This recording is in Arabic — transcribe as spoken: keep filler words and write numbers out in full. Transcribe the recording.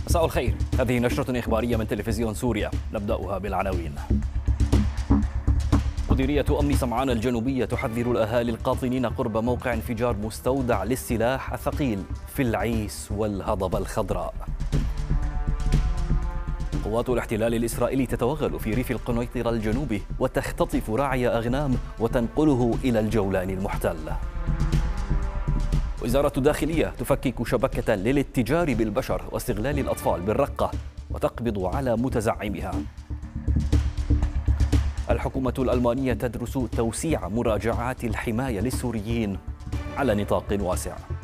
مساء الخير، هذه نشرة إخبارية من تلفزيون سوريا، نبدأها بالعناوين. مديرية أمن سمعان الجنوبية تحذر الأهالي القاطنين قرب موقع انفجار مستودع للسلاح الثقيل في العيس والهضبة الخضراء. قوات الاحتلال الإسرائيلي تتوغل في ريف القنيطرة الجنوبي وتختطف راعي أغنام وتنقله إلى الجولان المحتل. وزارة الداخلية تفكك شبكة للاتجار بالبشر واستغلال الأطفال بالرقة وتقبض على متزعمها. الحكومة الألمانية تدرس توسيع مراجعات الحماية للسوريين على نطاق واسع.